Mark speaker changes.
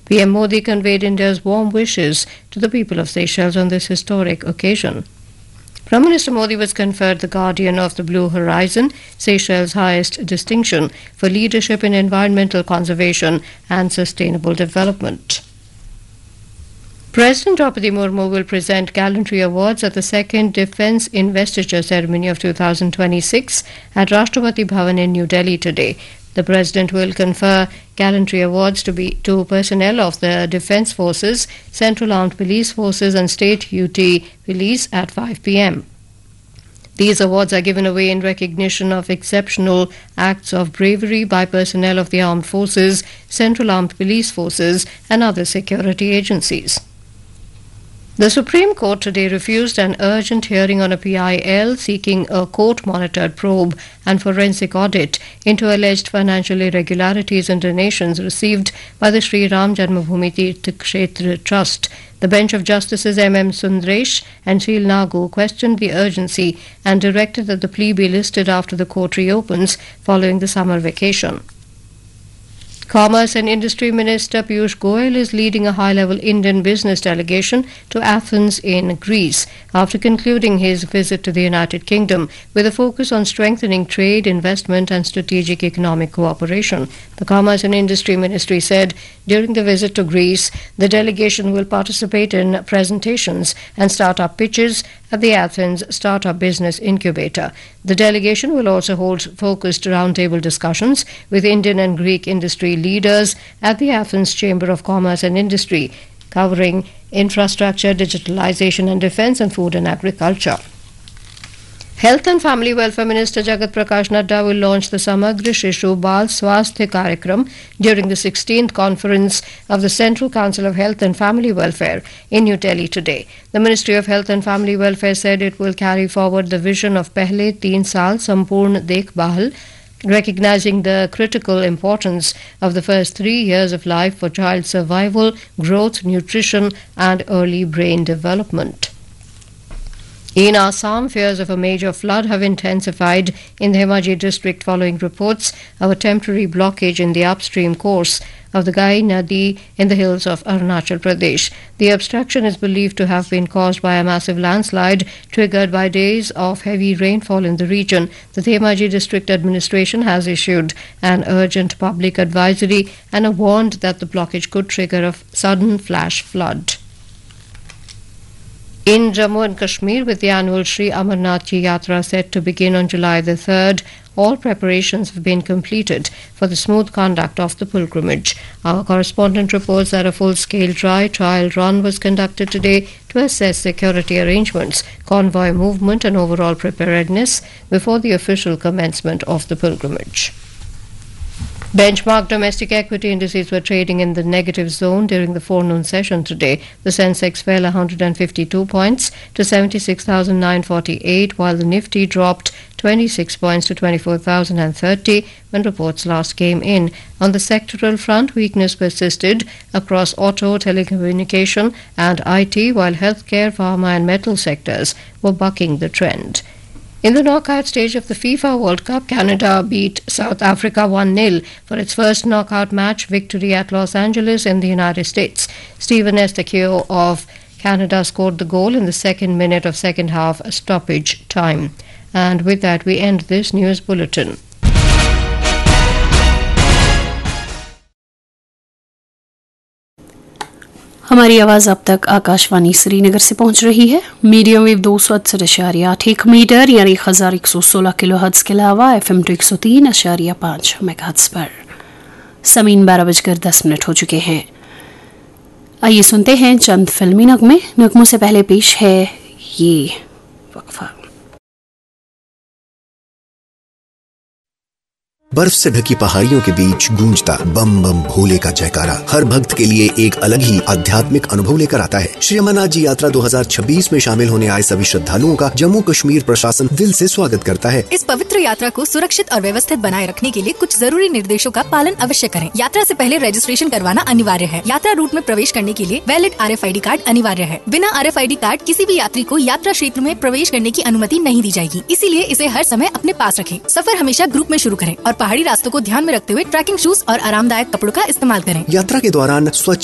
Speaker 1: PM Modi conveyed India's warm wishes to the people of Seychelles on this historic occasion. Prime Minister Modi was conferred the Guardian of the Blue Horizon, Seychelles' highest distinction for leadership in environmental conservation and sustainable development. President Draupadi Murmu will present gallantry awards at the second Defence Investiture Ceremony of 2026 at Rashtrapati Bhavan in New Delhi today. The President will confer gallantry awards to personnel of the Defence Forces, Central Armed Police Forces and State UT Police at 5 p.m. These awards are given away in recognition of exceptional acts of bravery by personnel of the Armed Forces, Central Armed Police Forces and other security agencies. The Supreme Court today refused an urgent hearing on a PIL seeking a court-monitored probe and forensic audit into alleged financial irregularities and donations received by the Sri Ram Janmabhoomi Tirth Kshetra Trust. The bench of Justices M.M. Sundaresh and Sheel Nagu questioned the urgency and directed that the plea be listed after the court reopens following the summer vacation. Commerce and Industry Minister Piyush Goyal is leading a high-level Indian business delegation to Athens in Greece after concluding his visit to the United Kingdom with a focus on strengthening trade, investment and strategic economic cooperation. The Commerce and Industry Ministry said during the visit to Greece, the delegation will participate in presentations and startup pitches at the Athens Startup Business Incubator. The delegation will also hold focused roundtable discussions with Indian and Greek industry leaders at the Athens Chamber of Commerce and Industry, covering infrastructure, digitalization and defense and food and agriculture. Health and Family Welfare Minister Jagat Prakash Nadda will launch the Samagr Shishu Bal Swasthya Karyakram during the 16th conference of the Central Council of Health and Family Welfare in New Delhi today. The Ministry of Health and Family Welfare said it will carry forward the vision of Pehle 3 Saal Sampurn Dekhbhal, recognizing the critical importance of the first 3 years of life for child survival, growth, nutrition and early brain development. In Assam, fears of a major flood have intensified in the Dhemaji district following reports of a temporary blockage in the upstream course of the Gai Nadi in the hills of Arunachal Pradesh. The obstruction is believed to have been caused by a massive landslide triggered by days of heavy rainfall in the region. The Dhemaji district administration has issued an urgent public advisory and warned that the blockage could trigger a sudden flash flood. In Jammu and Kashmir, with the annual Sri Amarnath Ji Yatra set to begin on July the 3rd, all preparations have been completed for the smooth conduct of the pilgrimage. Our correspondent reports that a full-scale dry trial run was conducted today to assess security arrangements, convoy movement and overall preparedness before the official commencement of the pilgrimage. Benchmark domestic equity indices were trading in the negative zone during the forenoon session today. The Sensex fell 152 points to 76,948, while the Nifty dropped 26 points to 24,030 when reports last came in. On the sectoral front, weakness persisted across auto, telecommunication and IT, while healthcare, pharma and metal sectors were bucking the trend. In the knockout stage of the FIFA World Cup, Canada beat South Africa 1-0 for its first knockout match victory at Los Angeles in the United States. Steven Estakio of Canada scored the goal in the second minute of second half stoppage time. And with that, we end this news bulletin.
Speaker 2: हमारी आवाज़ अब तक आकाशवाणी श्रीनगर से पहुंच रही है। Medium wave 268.8 metre यानी 1116 kilohertz के अलावा FM 103.5 मेगाहर्ट्ज़ पर। ज़मीन 12:10 हो चुके हैं। आइए सुनते हैं चंद फिल्मी नगमे। नगमों से पहले पेश है ये वक्फा।
Speaker 3: बर्फ से ढकी पहाड़ियों के बीच गूंजता बम बम भोले का जयकारा हर भक्त के लिए एक अलग ही आध्यात्मिक अनुभव लेकर आता है। श्री अमरनाथ जी यात्रा 2026 में शामिल होने आए सभी श्रद्धालुओं का जम्मू कश्मीर प्रशासन दिल से स्वागत करता है।
Speaker 4: इस पवित्र यात्रा को सुरक्षित और व्यवस्थित बनाए रखने के लिए कुछ जरूरी निर्देशों का पालन अवश्य करें। यात्रा से पहले रजिस्ट्रेशन करवाना अनिवार्य है। यात्रा रूट में प्रवेश करने के लिए वैलिड RFID कार्ड अनिवार्य है। बिना RFID कार्ड किसी भी यात्री को यात्रा क्षेत्र में प्रवेश करने की अनुमति नहीं दी जाएगी, इसीलिए इसे हर समय अपने पास रखें। सफर हमेशा ग्रुप में शुरू करें और पहाड़ी रास्तों को ध्यान में रखते हुए ट्रैकिंग शूज और आरामदायक कपड़ों का इस्तेमाल करें।
Speaker 3: यात्रा के दौरान स्वच्छ